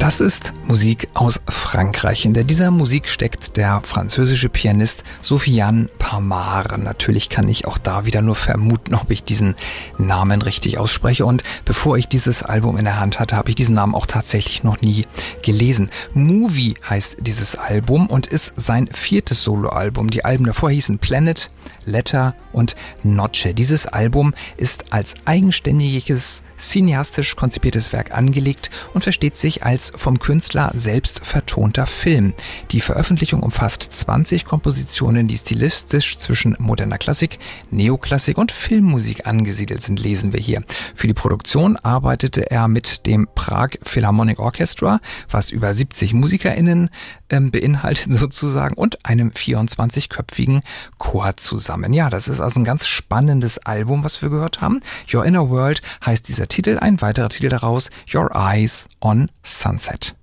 Das ist Musik aus Frankreich. Hinter dieser Musik steckt der französische Pianist Sofiane Pamart. Natürlich kann ich auch da wieder nur vermuten, ob ich diesen Namen richtig ausspreche. Und bevor ich dieses Album in der Hand hatte, habe ich diesen Namen auch tatsächlich noch nie gelesen. Movie heißt dieses Album und ist sein 4. Soloalbum. Die Alben davor hießen Planet, Letter und Noche. Dieses Album ist als eigenständiges, cineastisch konzipiertes Werk angelegt und versteht sich als vom Künstler selbst vertonter Film. Die Veröffentlichung umfasst 20 Kompositionen, die stilistisch zwischen moderner Klassik, Neoklassik und Filmmusik angesiedelt sind, lesen wir hier. Für die Produktion arbeitete er mit dem Prague Philharmonic Orchestra, was über 70 MusikerInnen beinhaltet sozusagen, und einem 24-köpfigen Chor zusammen. Ja, das ist also ein ganz spannendes Album, was wir gehört haben. Your Inner World heißt dieser Titel, ein weiterer Titel daraus, Your Eyes on Sunset.